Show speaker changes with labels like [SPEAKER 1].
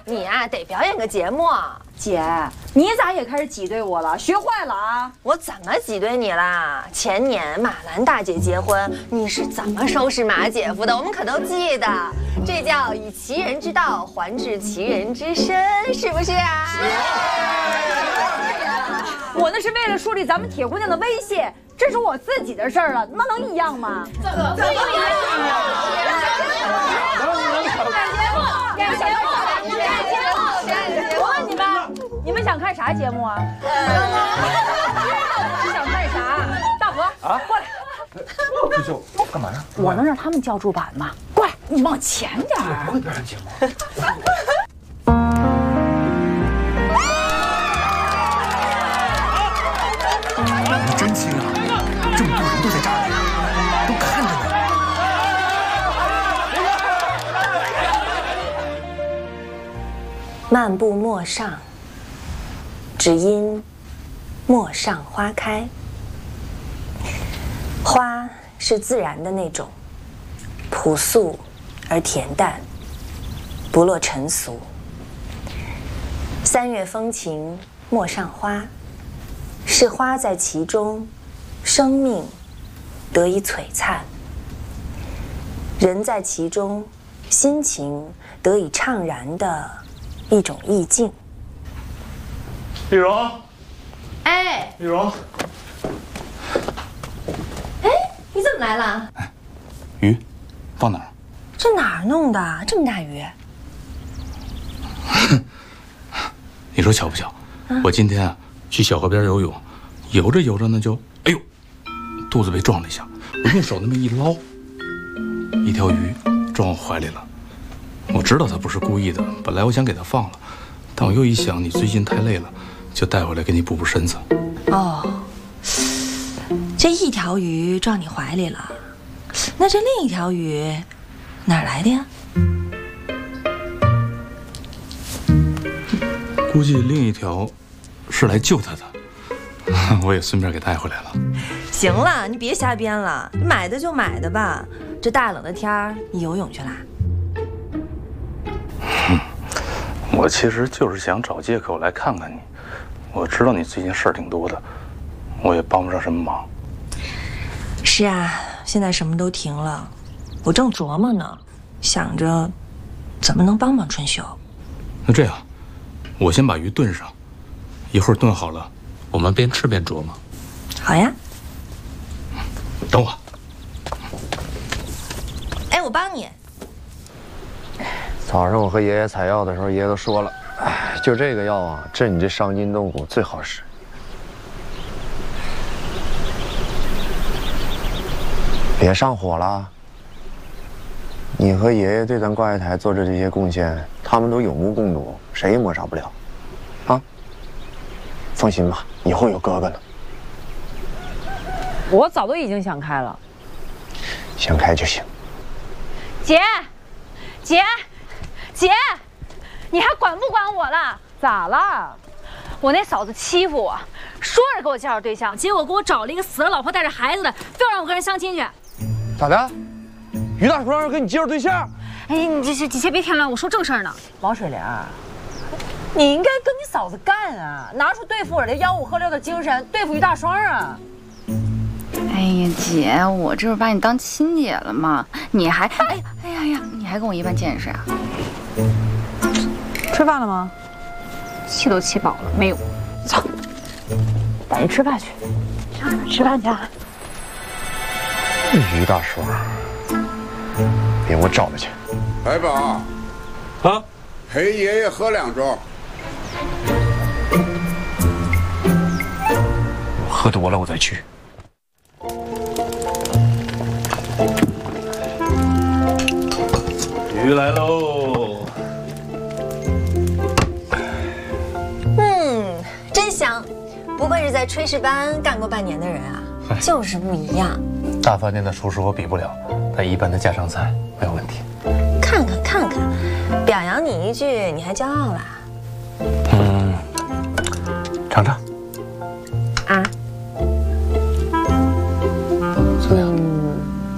[SPEAKER 1] 你呀得表演个节目。
[SPEAKER 2] 姐，你咋也开始挤兑我了？学坏了啊！
[SPEAKER 1] 我怎么挤兑你啦？前年马兰大姐结婚，你是怎么收拾马姐夫的？我们可都记得。这叫以其人之道还治其人之身，是不是啊？是。
[SPEAKER 2] 我那是为了树立咱们铁姑娘的威信，这是我自己的事儿了，那能一样吗？怎么不一样？你们想看啥节目啊？想看啥？大河啊，过来。
[SPEAKER 3] 这就干嘛呀？
[SPEAKER 2] 我能让他们叫住板吗？过来，你往前点儿。
[SPEAKER 3] 不会表演节目。你真亲啊！这么多人都在这儿，都看着
[SPEAKER 1] 呢。漫步陌上，只因陌上花开。花是自然的那种，朴素而恬淡，不落尘俗。3月风情陌上花，是花在其中，生命得以璀璨；人在其中，心情得以怅然的一种意境。
[SPEAKER 3] 丽蓉，
[SPEAKER 1] 哎，
[SPEAKER 3] 丽蓉，
[SPEAKER 1] 哎，你怎么来了？
[SPEAKER 3] 哎，鱼放哪儿？
[SPEAKER 1] 这哪儿弄的？这么大鱼？
[SPEAKER 3] 你说巧不巧？我今天啊去小河边游泳，游着游着呢就，哎呦，肚子被撞了一下，我用手那么一捞，一条鱼撞我怀里了。我知道他不是故意的，本来我想给他放了，但我又一想你最近太累了，就带回来给你补补身子。
[SPEAKER 1] 哦，这一条鱼撞你怀里了，那这另一条鱼哪儿来的呀？
[SPEAKER 3] 估计另一条是来救他的，我也顺便给带回来了。
[SPEAKER 1] 行了，你别瞎编了，买的就买的吧。这大冷的天儿，你游泳去啦？
[SPEAKER 3] 我其实就是想找借口来看看你。我知道你最近事儿挺多的，我也帮不上什么忙。
[SPEAKER 1] 是啊，现在什么都停了，我正琢磨呢，想着怎么能帮帮春秀。
[SPEAKER 3] 那这样，我先把鱼炖上，一会儿炖好了，我们边吃边琢磨。
[SPEAKER 1] 好呀。
[SPEAKER 3] 等我。
[SPEAKER 1] 哎，我帮你。
[SPEAKER 4] 早上我和爷爷采药的时候，爷爷都说了，哎，就这个药啊，治你这伤筋动骨最好使。别上火了。你和爷爷对咱挂月台做的这些贡献，他们都有目共睹，谁也抹杀不了。啊，放心吧，以后有哥哥呢。
[SPEAKER 2] 我早都已经想开了。
[SPEAKER 4] 想开就行。
[SPEAKER 2] 姐，姐，姐，你还管不管我了？咋了？我那嫂子欺负我，说着给我介绍对象，结果给我找了一个死了老婆带着孩子的，非要让我跟人相亲去。
[SPEAKER 4] 咋的？于大叔让人给你介绍对象？
[SPEAKER 2] 哎，你先别添乱，我说正事儿呢。王水莲，你应该跟你嫂子干啊，拿出对付我这吆五喝六的精神，对付于大双啊。
[SPEAKER 5] 哎呀，姐，我这不把你当亲姐了吗？你还哎呀，你还跟我一般见识啊？
[SPEAKER 2] 吃饭了吗？
[SPEAKER 5] 气都气饱了没有？
[SPEAKER 2] 走，带你吃饭去。吃饭去啊！
[SPEAKER 4] 于大叔，别我找他去。
[SPEAKER 6] 海宝，
[SPEAKER 3] 啊，
[SPEAKER 6] 陪爷爷喝2盅。
[SPEAKER 3] 我喝多了我再去。鱼来喽！
[SPEAKER 1] 真香，不愧是在炊事班干过半年的人啊，就是不一样。
[SPEAKER 3] 大饭店的厨师我比不了，但一般的家常菜没有问题。
[SPEAKER 1] 看看，表扬你一句，你还骄傲啦？
[SPEAKER 3] 尝尝。